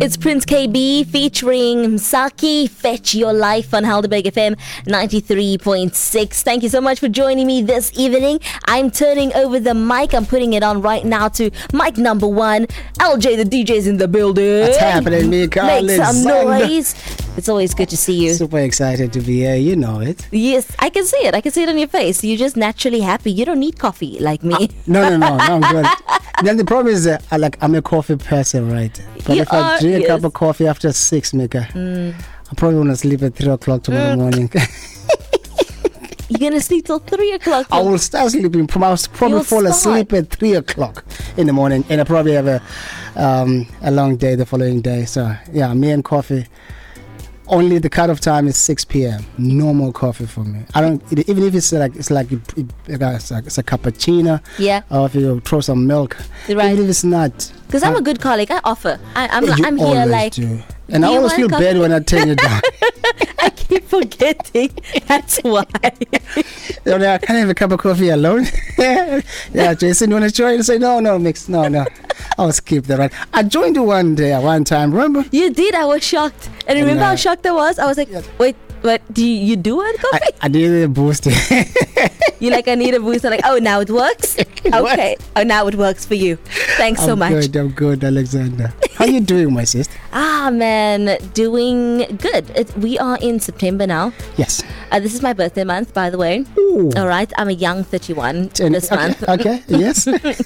It's Prince KB featuring Msaki, Fetch Your Life on Helderberg FM 93.6. Thank you so much for joining me this evening. I'm turning over the mic. I'm putting it on right now to mic number 1. LJ, the DJ's in the building. What's happening, Mika? Make some noise. It's always good to see you. Super excited to be here. You know it. Yes, I can see it. I can see it on your face. You're just naturally happy. You don't need coffee like me. No, I'm good. Then the problem is that I'm a coffee person, right? But if I drink a cup of coffee after 6, Mika, I probably want to sleep at 3 o'clock tomorrow morning. You're going to sleep till 3 o'clock? I will start sleeping. I'll probably fall asleep at 3 o'clock in the morning. And I probably have a long day the following day. So, yeah, me and coffee. Only the cutoff time is 6 p.m. No more coffee for me. I don't even if it's a cappuccino. Yeah. Or if you throw some milk. Right. Even if it's not. Because I'm a good colleague. I offer. I'm here like. Do. And I always feel bad when I turn you down. I keep forgetting. That's why. I can't have a cup of coffee alone. Yeah, Jason, you want to join? Say no, mix, no. I'll skip that. Right. I joined you one time. Remember? You did. I was shocked. And remember how shocked I was? I was like, wait. But do you do want coffee? I needed a boost. You're like, I need a boost. I'm like, oh, now it works? Okay. Oh, now it works for you. Thanks so much. I'm good, Alexander. How you doing, my sister? Man, doing good. We are in September now. Yes. This is my birthday month, by the way. Ooh. All right. I'm a young 31 this month. Okay, yes.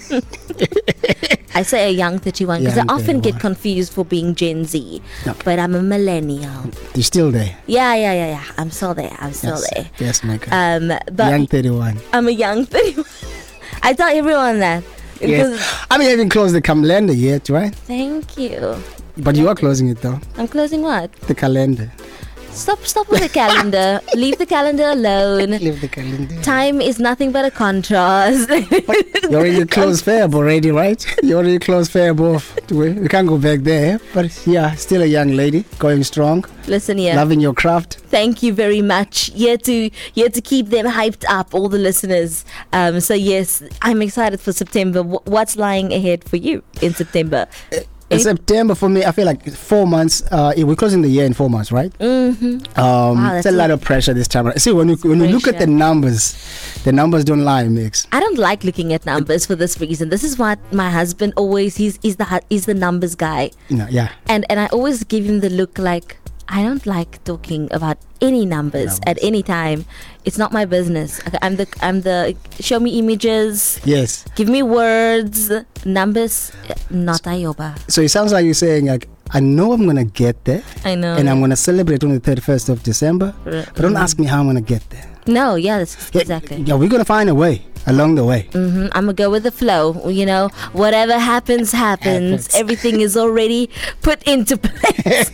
I say a young 31 because I often get confused for being Gen Z. Okay. But I'm a millennial. You're still there? Yeah. I'm still there. there. Yes, Mika. But young 31. I'm a young 31. I tell everyone that. Yes. I mean, I haven't closed the calendar yet, right? Thank you. But you are closing it, though. I'm closing what? The calendar. Stop with the calendar. Leave the calendar alone. Leave the calendar. Time is nothing but a contrast. You already closed Feb already, right? You already closed Feb off. We can't go back there. But yeah, still a young lady, going strong. Listen here. Loving your craft. Thank you very much. Here to keep them hyped up, all the listeners. So yes, I'm excited for September. What's lying ahead for you in September? In September, for me, I feel like 4 months. We're closing the year in 4 months, right? Mm-hmm. Wow, it's a lot of pressure this time. See, when you look at the numbers don't lie, Mix. I don't like looking at numbers for this reason. This is what my husband always. He's the numbers guy. Yeah. And I always give him the look like I don't like talking about any numbers at any time. It's not my business. I'm the show me images. Yes. Give me words. Numbers, not ayoba. So it sounds like you're saying, like, I know I'm going to get there. I know. And I'm going to celebrate on the 31st of December. But don't ask me how I'm going to get there. No, yeah, that's exactly. Yeah, we're going to find a way along the way. I'm going to go with the flow. Whatever happens. Everything is already put into place.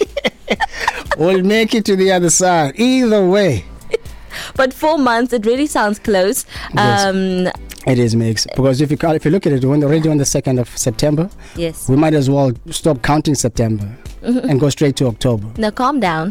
We'll make it to the other side. Either way. But 4 months, it really sounds close. Yes. It is, Mix. Because if you look at it, we're already on the 2nd of September. Yes. We might as well stop counting September and go straight to October. Now, calm down.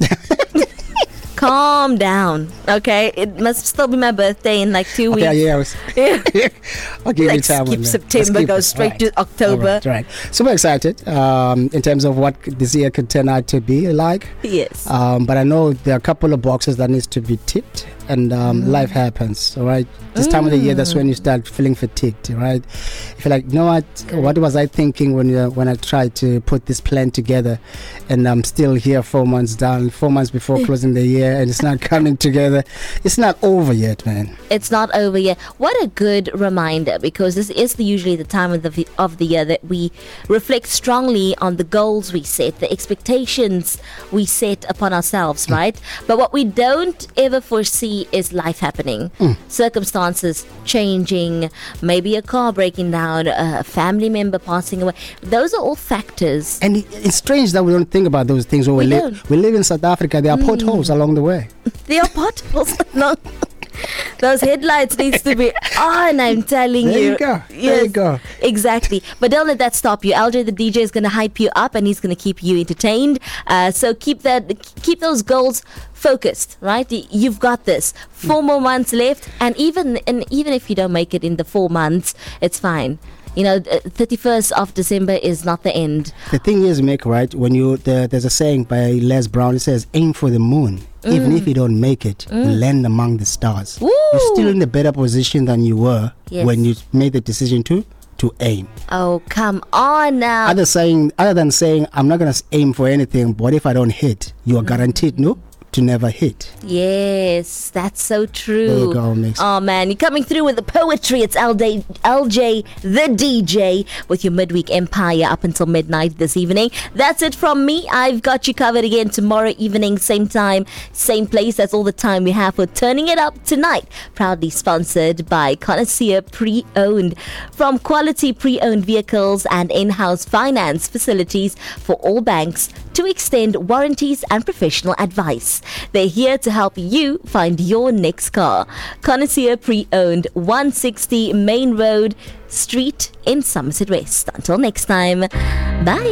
Calm down, okay? It must still be my birthday in like 2 weeks. Yeah. I'll give you time. Skip September, go straight to October. Right. Super excited in terms of what this year could turn out to be like. Yes. But I know there are a couple of boxes that needs to be ticked, and life happens. All right. This time of the year, that's when you start feeling fatigued, right? You feel like, you know what? What was I thinking when I tried to put this plan together, and I'm still here 4 months down, 4 months before closing the year, and it's not coming together. It's not over yet, man. It's not over yet. What a good reminder, because this is usually the time of the year that we reflect strongly on the goals we set, the expectations we set upon ourselves, right? But what we don't ever foresee is life happening, circumstances changing, maybe a car breaking down, a family member passing away. Those are all factors. And it's strange that we don't think about those things when we live in South Africa. There are potholes along the way. There are potholes along. Those headlights needs to be on, I'm telling you. There you go. Yes, there you go. Exactly. But don't let that stop you. LJ, the DJ, is going to hype you up and he's going to keep you entertained. So keep those goals focused, right? You've got this. 4 more months left, and even if you don't make it in the 4 months, it's fine. 31st of December is not the end. The thing is, Mick, right? When there's a saying by Les Brown. It says, "Aim for the moon. Even if you don't make it, you land among the stars." Woo! You're still in a better position than you were when you made the decision to aim. Oh, come on now. Other than saying, "I'm not gonna aim for anything," but if I don't hit, you are guaranteed to never hit. Yes, that's so true. There you go, Mix. Oh man, you're coming through with the poetry. It's LJ the DJ with your Midweek Empire up until midnight this evening. That's it from me. I've got you covered again tomorrow evening, same time, same place. That's all the time we have for Turning It Up tonight. Proudly sponsored by Connoisseur Pre-Owned. From quality pre-owned vehicles and in-house finance facilities for all banks to extend warranties and professional advice. They're here to help you find your next car. Connoisseur Pre-Owned, 160 Main Road Street in Somerset West. Until next time, bye.